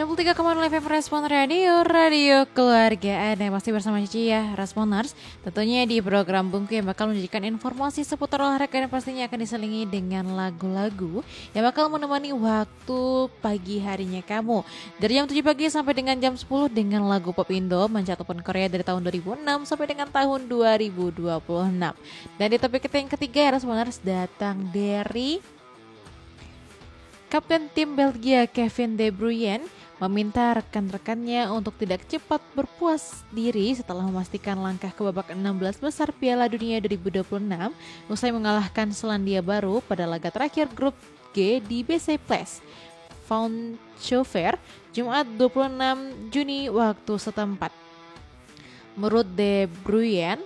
93,0 FM Respon Radio, Radio Keluarga Anda. Masih bersama Cici ya, Responers. Tentunya di program Bungku yang bakal menjadikan informasi seputar olahraga dan pastinya akan diselingi dengan lagu-lagu yang bakal menemani waktu pagi harinya kamu. Dari jam 7 pagi sampai dengan jam 10 dengan lagu pop Indo, manca ataupun Korea dari tahun 2006 sampai dengan tahun 2026. Dan di topik kita yang ketiga ya Responers, datang dari Kapten tim Belgia Kevin De Bruyne meminta rekan-rekannya untuk tidak cepat berpuas diri setelah memastikan langkah ke babak 16 besar Piala Dunia 2026 usai mengalahkan Selandia Baru pada laga terakhir grup G di BC Place, Vancouver, Jumat 26 Juni waktu setempat. Menurut De Bruyne,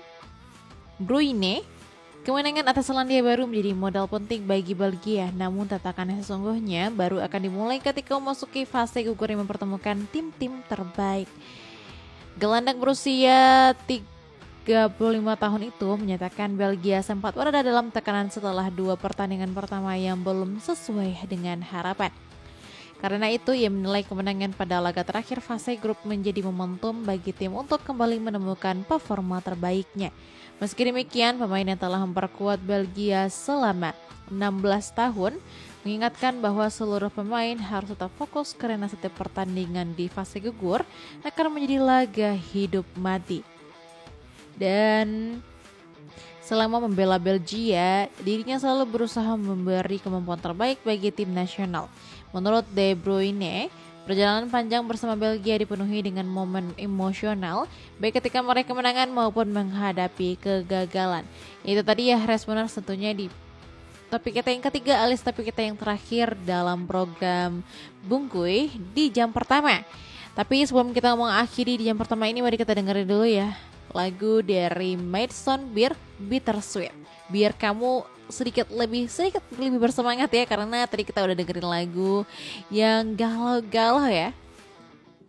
kemenangan atas Selandia Baru menjadi modal penting bagi Belgia, namun tatakannya sesungguhnya baru akan dimulai ketika memasuki fase gugur yang mempertemukan tim-tim terbaik. Gelandang berusia 35 tahun itu menyatakan Belgia sempat berada dalam tekanan setelah 2 pertandingan pertama yang belum sesuai dengan harapan. Karena itu, ia menilai kemenangan pada laga terakhir fase grup menjadi momentum bagi tim untuk kembali menemukan performa terbaiknya. Meski demikian, pemain yang telah memperkuat Belgia selama 16 tahun mengingatkan bahwa seluruh pemain harus tetap fokus karena setiap pertandingan di fase gugur akan menjadi laga hidup mati. Dan selama membela Belgia, dirinya selalu berusaha memberi kemampuan terbaik bagi tim nasional. Menurut De Bruyne, perjalanan panjang bersama Belgia dipenuhi dengan momen emosional, baik ketika meraih kemenangan maupun menghadapi kegagalan. Itu tadi ya Responers, tentunya di topik kita yang ketiga alias topik kita yang terakhir dalam program Bungkuy di jam pertama. Tapi sebelum kita mengakhiri di jam pertama ini, mari kita dengerin dulu ya lagu dari Madison Beer, Bittersweet. Biar kamu sedikit lebih bersemangat ya, karena tadi kita udah dengerin lagu yang galau-galau ya.